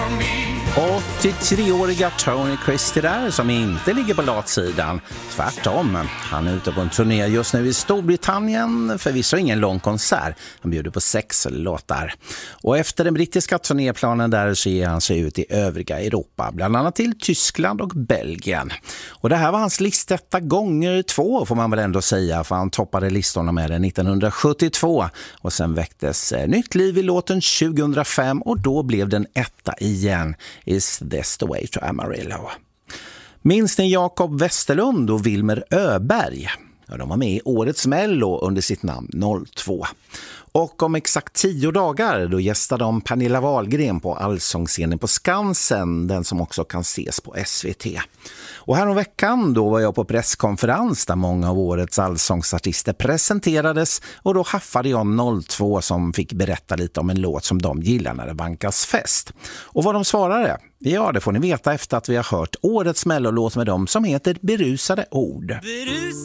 83-åriga Tony Christie där, som inte ligger på latsidan. Tvärtom, han är ute på en turné just nu i Storbritannien. Förvisso ingen lång konsert, han bjuder på 6 låtar. Och efter den brittiska turnéplanen där så ger han sig ut i övriga Europa, bland annat till Tyskland och Belgien. Och det här var hans listetta gånger 2 får man väl ändå säga, för han toppade listorna med den 1972 och sen väcktes nytt liv i låten 2005 och då blev den etta igen. Is this the way to Amarillo? Minns ni Jakob Westerlund och Wilmer Öberg? Ja, de var med i årets Mello under sitt namn 02. Och om exakt 10 dagar då gästade de Pernilla Wahlgren på allsångsscenen på Skansen, den som också kan ses på SVT. Och här om veckan då var jag på presskonferens där många av årets allsångsartister presenterades och då haffade jag 02 som fick berätta lite om en låt som de gillar när det bankas fest. Och vad de svarade? Ja, det får ni veta efter att vi har hört årets mellolåt med dem som heter Berusade ord.